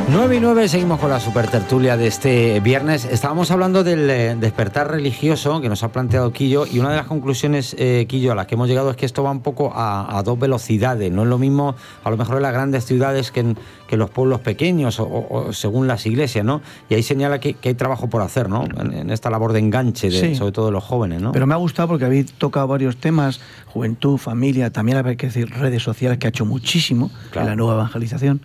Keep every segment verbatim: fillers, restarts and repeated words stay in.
nueve y nueve, seguimos con la supertertulia de este viernes. Estábamos hablando del eh, despertar religioso que nos ha planteado Quillo, y una de las conclusiones, eh, Quillo, a las que hemos llegado es que esto va un poco a, a dos velocidades. No es lo mismo, a lo mejor, en las grandes ciudades que en, que en los pueblos pequeños o, o, o según las iglesias, ¿no? Y ahí señala que, que hay trabajo por hacer, ¿no? En, en esta labor de enganche, de, sí. sobre todo de los jóvenes, ¿no? Pero me ha gustado porque habéis tocado varios temas: juventud, familia, también hay que decir redes sociales, que ha hecho muchísimo claro. en la nueva evangelización.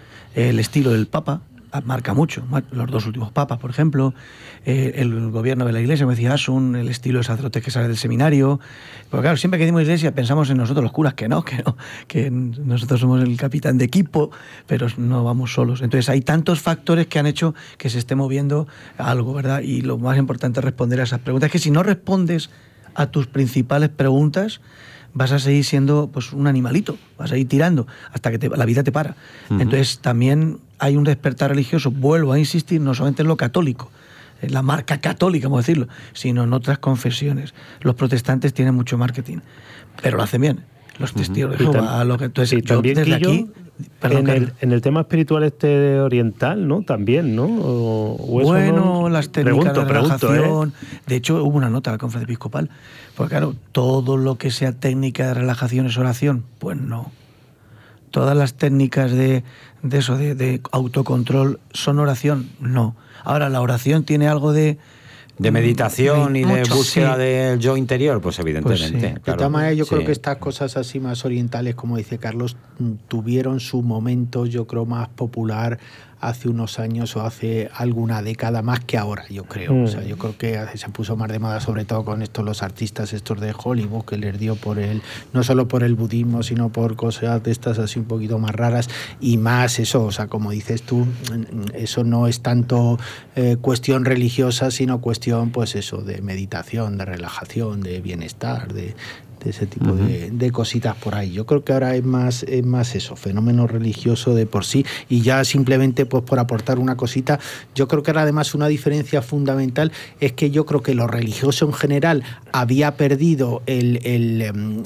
El estilo del Papa marca mucho, los dos últimos papas, por ejemplo, eh, el gobierno de la iglesia, como decía Asun, el estilo de sacerdote que sale del seminario. Porque claro, siempre que decimos iglesia pensamos en nosotros los curas, que no, que no, que nosotros somos el capitán de equipo, pero no vamos solos. Entonces hay tantos factores que han hecho que se esté moviendo algo, ¿verdad? Y lo más importante es responder a esas preguntas. Es que si no respondes a tus principales preguntas, vas a seguir siendo pues un animalito, vas a ir tirando hasta que te, la vida te para. Uh-huh. Entonces también hay un despertar religioso, vuelvo a insistir, no solamente en lo católico, en la marca católica, vamos a decirlo, sino en otras confesiones. Los protestantes tienen mucho marketing, pero lo hacen bien. Los testigos de Jehová, lo que entonces y yo también desde Quillo, aquí, perdón, en, el, en el tema espiritual este oriental, ¿no? También, ¿no? O, o eso bueno, no... las técnicas pregunto, de relajación. Pregunto, ¿eh? De hecho, hubo una nota en la conferencia episcopal, porque claro, todo lo que sea técnica de relajación es oración, pues no. Todas las técnicas de, de eso, de, de autocontrol, son oración, no. Ahora, la oración tiene algo de de meditación y de mucho, búsqueda sí. del yo interior, pues evidentemente. Pues sí. Claro. De todas maneras, yo sí. creo que estas cosas así más orientales, como dice Carlos, tuvieron su momento, yo creo, más popular hace unos años o hace alguna década más que ahora, yo creo. Mm. O sea, yo creo que se puso más de moda, sobre todo con estos los artistas estos de Hollywood, que les dio por el, no solo por el budismo, sino por cosas de estas así un poquito más raras y más eso, o sea, como dices tú, eso no es tanto eh, cuestión religiosa, sino cuestión, pues eso, de meditación, de relajación, de bienestar, de de ese tipo uh-huh. de, de cositas por ahí. Yo creo que ahora es más, es más eso, fenómeno religioso de por sí, y ya simplemente pues por aportar una cosita, yo creo que ahora además una diferencia fundamental es que yo creo que lo religioso en general había perdido el, el, el,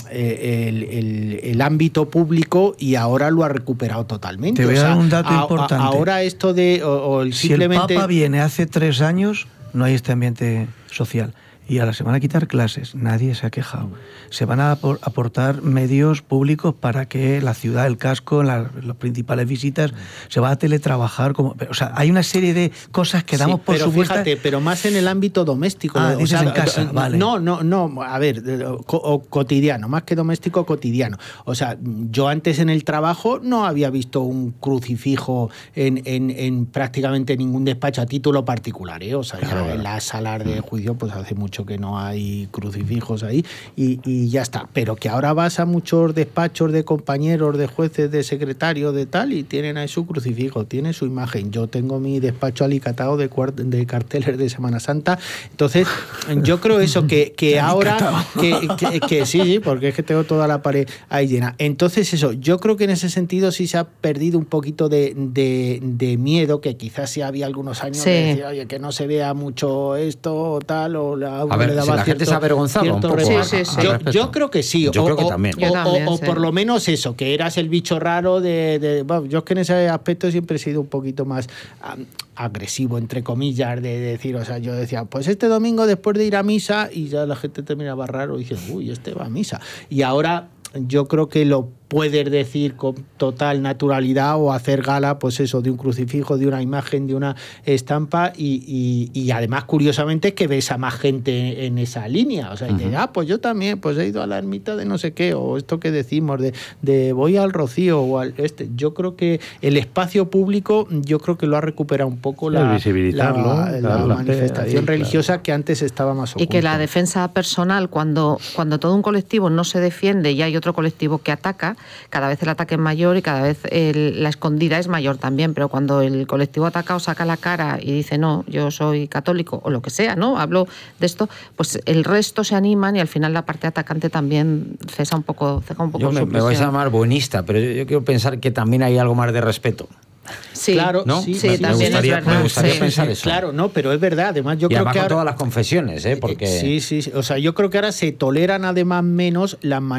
el, el ámbito público y ahora lo ha recuperado totalmente. Te voy o sea, a dar un dato a, importante. A, ahora esto de... O, o el si simplemente... el Papa viene hace tres años, no hay este ambiente social. Y ahora se van a quitar clases, nadie se ha quejado. Se van a aportar medios públicos para que la ciudad, el casco, la, las principales visitas, se va a teletrabajar. Como, o sea, hay una serie de cosas que damos sí, por pero supuesto. Fíjate, pero más en el ámbito doméstico. Ah, o dices sea, en casa, no, vale. No, no, no, a ver, co o cotidiano, más que doméstico, cotidiano. O sea, yo antes en el trabajo no había visto un crucifijo en, en, en prácticamente ningún despacho a título particular, ¿eh? O sea, claro, en las salas de juicio pues hace mucho que no hay crucifijos ahí y, y ya está, pero que ahora vas a muchos despachos de compañeros, de jueces, de secretarios, de tal, y tienen ahí su crucifijo, tiene su imagen. Yo tengo mi despacho alicatado de, de carteles de Semana Santa. Entonces yo creo eso, que, que ahora que, que, que sí, sí, porque es que tengo toda la pared ahí llena. Entonces eso, yo creo que en ese sentido sí se ha perdido un poquito de, de, de miedo, que quizás sí había algunos años sí. de decir, oye, que no se vea mucho esto o tal, o la, a ver, si la cierto, gente se ha avergonzado un poco. Sí, a, sí, sí. A yo, yo creo que sí. Yo o, creo que o, también. O, también, o, sí. o por lo menos eso, que eras el bicho raro de... de bueno, yo es que en ese aspecto siempre he sido un poquito más um, agresivo, entre comillas, de decir, o sea, yo decía, pues este domingo después de ir a misa, y ya la gente te miraba raro y dices, uy, este va a misa. Y ahora yo creo que lo puedes decir con total naturalidad o hacer gala, pues eso, de un crucifijo, de una imagen, de una estampa y, y, y además, curiosamente, es que ves a más gente en esa línea. O sea, uh-huh. y dices, ah, pues yo también, pues he ido a la ermita de no sé qué, o esto que decimos, de, de voy al Rocío o al este. Yo creo que el espacio público, yo creo que lo ha recuperado un poco la, visibilizarlo, la, la, claro, la manifestación ahí, religiosa claro. que antes estaba más oculta. Y que la defensa personal, cuando, cuando todo un colectivo no se defiende y hay otro colectivo que ataca, cada vez el ataque es mayor y cada vez el, la escondida es mayor también, pero cuando el colectivo atacado saca la cara y dice no, yo soy católico o lo que sea, ¿no? Hablo de esto, pues el resto se animan y al final la parte atacante también cesa un poco, cesa un poco yo me, su me vais a llamar buenista, pero yo, yo quiero pensar que también hay algo más de respeto. Sí, claro, ¿no? sí, sí, me también gustaría, es verdad. me gustaría sí. pensar eso. Claro, no, pero es verdad. Además, yo y creo además que con ahora, todas las confesiones, ¿eh? Porque sí, sí, sí. O sea, yo creo que ahora se toleran además menos las